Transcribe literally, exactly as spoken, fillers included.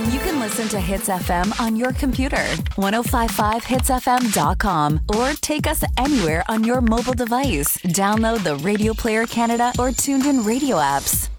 You can listen to Hits F M on your computer, ten fifty-five hits f m dot com, or take us anywhere on your mobile device. Download the Radio Player Canada or Tuned In radio apps.